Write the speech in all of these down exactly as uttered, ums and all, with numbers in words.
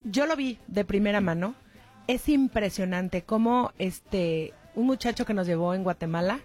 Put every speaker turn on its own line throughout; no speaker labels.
yo lo vi de primera mano. Es impresionante cómo este un muchacho que nos llevó en Guatemala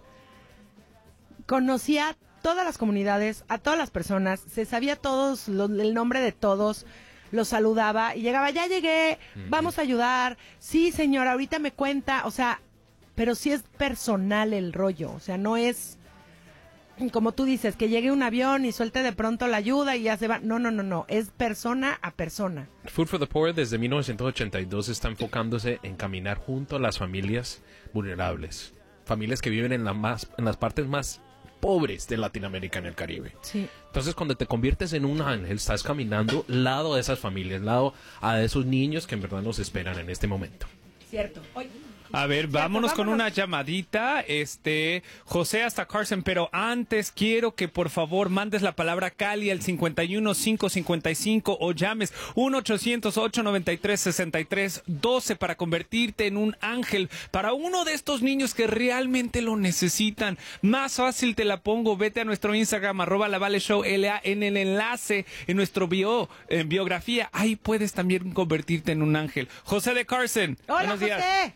conocía todas las comunidades, a todas las personas, se sabía todos lo, el nombre de todos, los saludaba y llegaba, ya llegué, uh-huh. vamos a ayudar, sí señora, ahorita me cuenta, o sea, pero sí es personal el rollo, o sea, no es como tú dices, que llegue un avión y suelte de pronto la ayuda y ya se va. No, no, no, no. Es persona a persona.
Food for the Poor desde mil novecientos ochenta y dos está enfocándose en caminar junto a las familias vulnerables. Familias que viven en, la más, en las partes más pobres de Latinoamérica en el Caribe.
Sí.
Entonces, cuando te conviertes en un ángel, estás caminando lado de esas familias, lado a esos niños que en verdad nos esperan en este momento.
Cierto. Oye.
A ver,
Cierto,
vámonos, vámonos con una llamadita, este, José hasta Carson, pero antes quiero que por favor mandes la palabra Cali al cincuenta y uno, cinco cincuenta y cinco o llames uno ochocientos, ocho noventa y tres, sesenta y tres doce para convertirte en un ángel para uno de estos niños que realmente lo necesitan. Más fácil te la pongo, vete a nuestro Instagram, arroba la Vale Show L A, en el enlace, en nuestro bio, en biografía, ahí puedes también convertirte en un ángel. José de Carson,
hola,
buenos días.
José.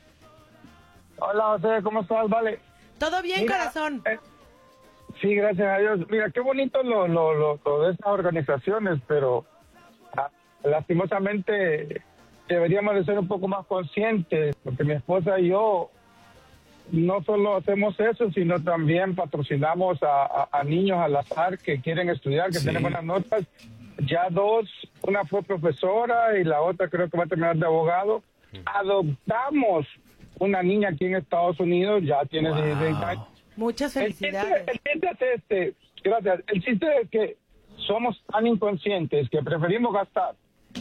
Hola, José, ¿cómo estás? Vale.
¿Todo bien,
Mira,
corazón?
Eh, sí, gracias a Dios. Mira, qué bonito lo, lo, lo, lo de estas organizaciones, pero ah, lastimosamente deberíamos de ser un poco más conscientes, porque mi esposa y yo no solo hacemos eso, sino también patrocinamos a, a, a niños al azar que quieren estudiar, que
sí.
tienen buenas notas. Ya dos, una fue profesora y la otra creo que va a terminar de abogado. Mm. Adoptamos una niña aquí en Estados Unidos, ya tiene
wow.
dieciséis años.
Muchas felicidades.
El chiste, el chiste es este, gracias, el chiste es que somos tan inconscientes que preferimos gastar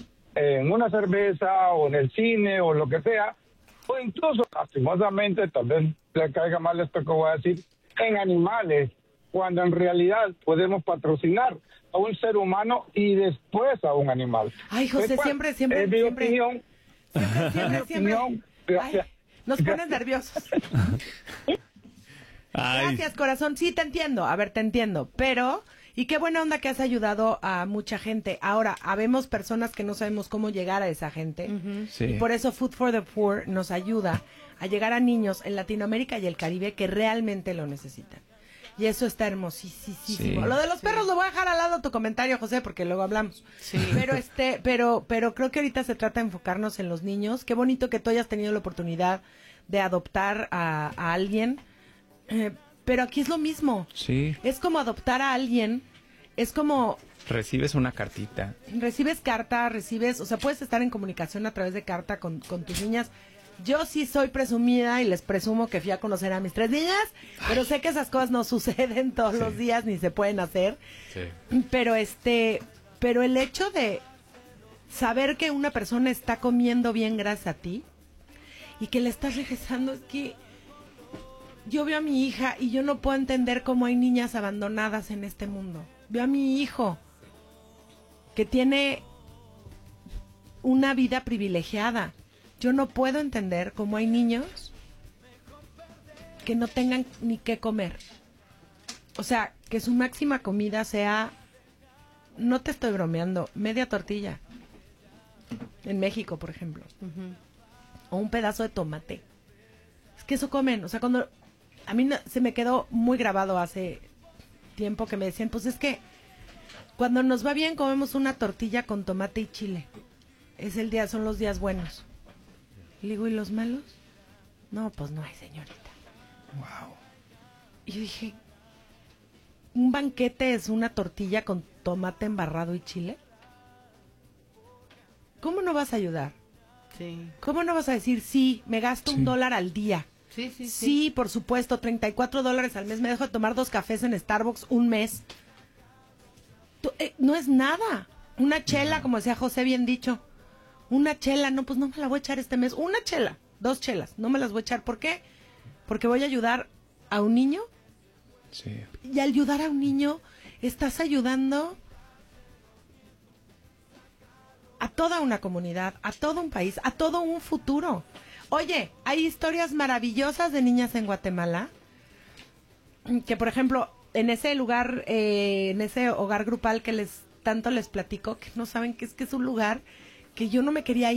en una cerveza o en el cine o lo que sea, o incluso, lastimosamente, tal vez le caiga mal esto que voy a decir, en animales, cuando en realidad podemos patrocinar a un ser humano y después a un animal.
Ay, José,
después,
siempre, siempre,
es mi
siempre,
opinión,
siempre, siempre, siempre.
opinión,
Ay, nos pones nerviosos. Gracias, corazón. Sí, te entiendo. A ver, te entiendo. Pero, y qué buena onda que has ayudado a mucha gente. Ahora, habemos personas que no sabemos cómo llegar a esa gente. Uh-huh. Sí. Y por eso Food for the Poor nos ayuda a llegar a niños en Latinoamérica y el Caribe que realmente lo necesitan. Y eso está hermosísimo. Sí. Lo de los perros sí. Lo voy a dejar al lado tu comentario, José, porque luego hablamos. Sí. Pero este, pero, pero creo que ahorita se trata de enfocarnos en los niños. Qué bonito que tú hayas tenido la oportunidad de adoptar a, a alguien. Eh, pero aquí es lo mismo.
Sí.
Es como adoptar a alguien. Es como
recibes una cartita.
Recibes carta, recibes, o sea, puedes estar en comunicación a través de carta con, con tus niñas. Yo sí soy presumida y les presumo que fui a conocer a mis tres niñas, pero sé que esas cosas no suceden todos sí. los días ni se pueden hacer. Sí. Pero este, pero el hecho de saber que una persona está comiendo bien gracias a ti y que le estás regresando, es que yo veo a mi hija y yo no puedo entender cómo hay niñas abandonadas en este mundo. Veo a mi hijo que tiene una vida privilegiada. Yo no puedo entender cómo hay niños que no tengan ni qué comer. O sea, que su máxima comida sea, no te estoy bromeando, media tortilla. En México, por ejemplo. Uh-huh. O un pedazo de tomate. Es que eso comen. O sea, cuando a mí no, se me quedó muy grabado hace tiempo que me decían, pues es que cuando nos va bien comemos una tortilla con tomate y chile. Es el día, son los días buenos. Le digo, ¿y los malos? No, pues no hay, señorita.
Wow.
Y yo dije, ¿un banquete es una tortilla con tomate embarrado y chile? ¿Cómo no vas a ayudar?
Sí.
¿Cómo no vas a decir, sí, me gasto sí. un dólar al día?
Sí, sí, sí.
Sí, por supuesto, treinta y cuatro dólares al mes. Me dejo de tomar dos cafés en Starbucks un mes. Tú, eh, no es nada. Una chela, no. como decía José, bien dicho. Una chela, no, pues no me la voy a echar este mes. Una chela, dos chelas, no me las voy a echar. ¿Por qué? Porque voy a ayudar a un niño.
Sí.
Y al ayudar a un niño, estás ayudando a toda una comunidad, a todo un país, a todo un futuro. Oye, hay historias maravillosas de niñas en Guatemala. Que, por ejemplo, en ese lugar, eh, en ese hogar grupal que les tanto les platico, que no saben que es que es un lugar que yo no me quería ir.